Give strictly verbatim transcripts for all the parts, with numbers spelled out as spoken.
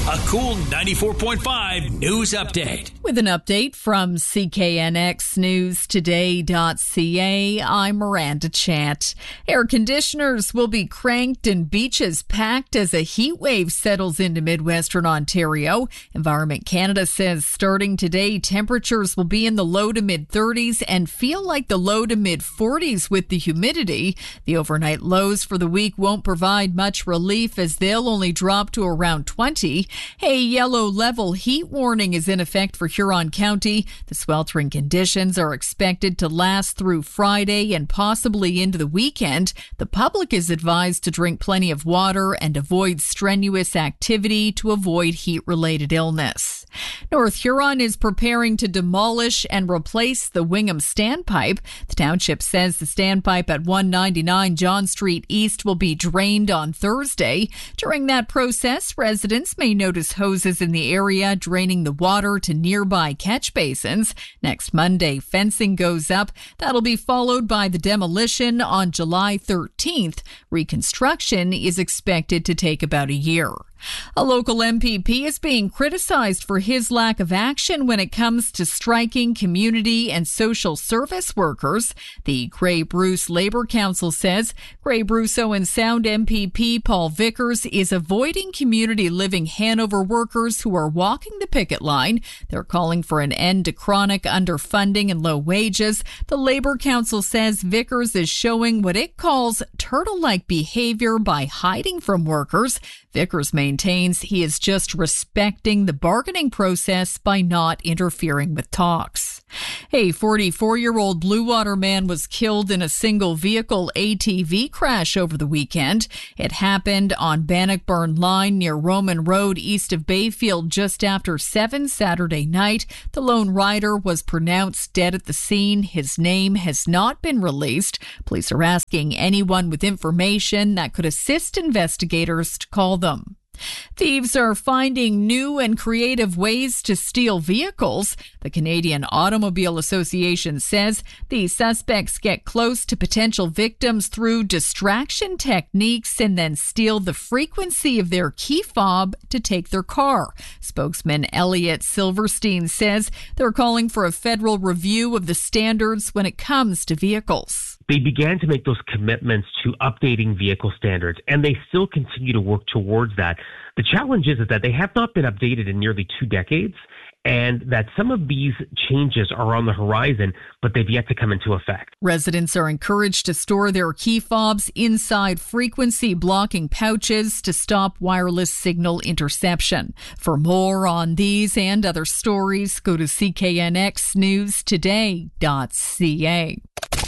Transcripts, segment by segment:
A cool ninety-four point five news update. With an update from C K N X News Today dot C A, I'm Miranda Chant. Air conditioners will be cranked and beaches packed as a heat wave settles into Midwestern Ontario. Environment Canada says starting today, temperatures will be in the low to mid thirties and feel like the low to mid forties with the humidity. The overnight lows for the week won't provide much relief as they'll only drop to around twenty. A yellow level heat warning is in effect for Huron County. The sweltering conditions are expected to last through Friday and possibly into the weekend. The public is advised to drink plenty of water and avoid strenuous activity to avoid heat-related illness. North Huron is preparing to demolish and replace the Wingham standpipe. The township says the standpipe at one ninety-nine John Street East will be drained on Thursday. During that process, residents may notice hoses in the area draining the water to nearby catch basins. Next Monday, fencing goes up. That'll be followed by the demolition on July thirteenth. Reconstruction is expected to take about a year. A local M P P is being criticized for his lack of action when it comes to striking community and social service workers. The Grey Bruce Labour Council says Grey Bruce Owen Sound M P P Paul Vickers is avoiding community living Hanover workers who are walking the picket line. They're calling for an end to chronic underfunding and low wages. The Labour Council says Vickers is showing what it calls turtle-like behavior by hiding from workers. Vickers maintains he is just respecting the bargaining process by not interfering with talks. A forty-four-year-old Blue Water man was killed in a single vehicle A T V crash over the weekend. It happened on Bannockburn Line near Roman Road east of Bayfield just after seven Saturday night. The lone rider was pronounced dead at the scene. His name has not been released. Police are asking anyone with information that could assist investigators to call them. Thieves are finding new and creative ways to steal vehicles. The Canadian Automobile Association says the suspects get close to potential victims through distraction techniques and then steal the frequency of their key fob to take their car. Spokesman Elliot Silverstein says they're calling for a federal review of the standards when it comes to vehicles. They began to make those commitments to updating vehicle standards, and they still continue to work towards that. The challenge is, is that they have not been updated in nearly two decades, and that some of these changes are on the horizon, but they've yet to come into effect. Residents are encouraged to store their key fobs inside frequency blocking pouches to stop wireless signal interception. For more on these and other stories, go to C K N X News Today dot C A.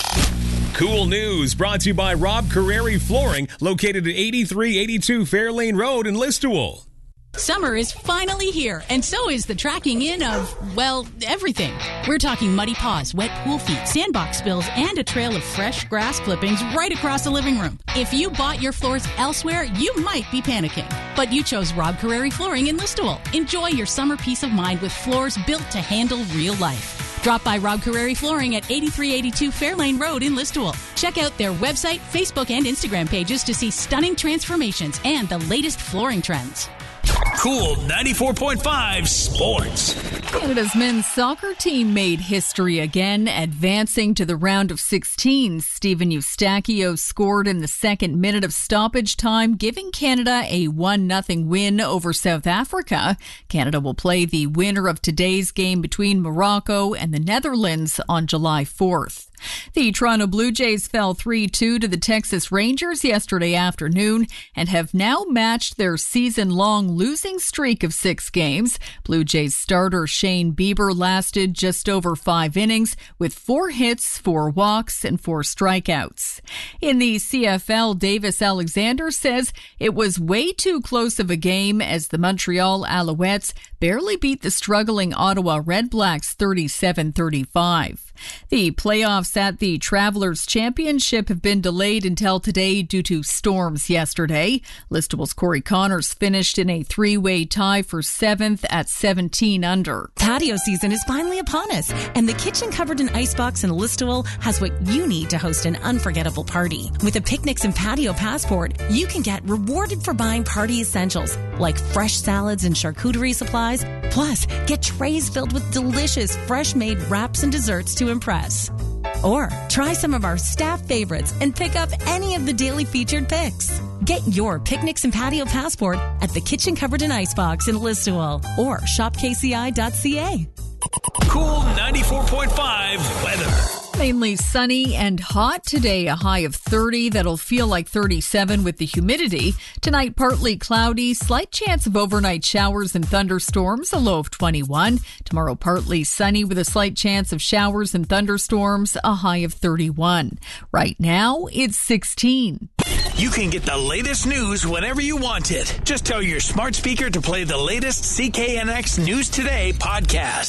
Cool news brought to you by Rob Carreri Flooring, located at eighty-three eighty-two Fairlane Road in Listowel. Summer is finally here, and so is the tracking in of, well, everything. We're talking muddy paws, wet pool feet, sandbox spills, and a trail of fresh grass clippings right across the living room. If you bought your floors elsewhere, you might be panicking. But you chose Rob Carreri Flooring in Listowel. Enjoy your summer peace of mind with floors built to handle real life. Drop by Rob Carreri Flooring at eighty-three eighty-two Fairlane Road in Listowel. Check out their website, Facebook, and Instagram pages to see stunning transformations and the latest flooring trends. Cool ninety-four point five Sports. Canada's men's soccer team made history again, advancing to the round of sixteen. Stephen Eustachio scored in the second minute of stoppage time, giving Canada a one nothing win over South Africa. Canada will play the winner of today's game between Morocco and the Netherlands on July fourth. The Toronto Blue Jays fell three two to the Texas Rangers yesterday afternoon and have now matched their season-long losing streak of six games. Blue Jays starter Shane Bieber lasted just over five innings with four hits, four walks, and four strikeouts. In the C F L, Davis Alexander says it was way too close of a game as the Montreal Alouettes barely beat the struggling Ottawa Redblacks thirty-seven thirty-five. The playoffs at the Travelers Championship have been delayed until today due to storms yesterday. Listable's Corey Connors finished in a three-way tie for seventh at seventeen under. Patio season is finally upon us, and the kitchen covered in icebox in Listowel has what you need to host an unforgettable party. With a Picnics and Patio Passport, you can get rewarded for buying party essentials like fresh salads and charcuterie supplies. Plus, get trays filled with delicious, fresh-made wraps and desserts to impress. Or try some of our staff favorites and pick up any of the daily featured picks. Get your Picnics and Patio Passport at the Kitchen Covered in Icebox in Listowel or shop k c i dot c a. Cool ninety-four point five weather. Mainly sunny and hot today, a high of thirty. That'll feel like thirty-seven with the humidity. Tonight, partly cloudy, slight chance of overnight showers and thunderstorms, a low of twenty-one. Tomorrow, partly sunny with a slight chance of showers and thunderstorms, a high of thirty-one. Right now, it's sixteen. You can get the latest news whenever you want it. Just tell your smart speaker to play the latest C K N X News Today podcast.